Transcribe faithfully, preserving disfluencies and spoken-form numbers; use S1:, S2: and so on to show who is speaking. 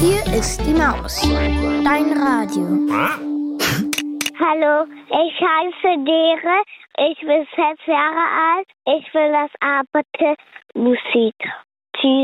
S1: Hier ist die Maus, dein Radio.
S2: Hallo, ich heiße Dere, ich bin sechs Jahre alt, ich will das Arbeiter Musik. Tschüss.